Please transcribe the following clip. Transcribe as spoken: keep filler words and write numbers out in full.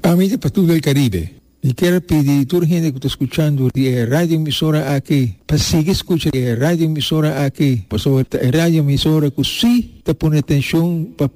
Amici per tutto il Caribe, mi quiero pedir a toda la gente que está escuchando la radio emisora aquí, para seguir escuchando la radio emisora aquí, por sobre la radio emisora que sí te pone atención para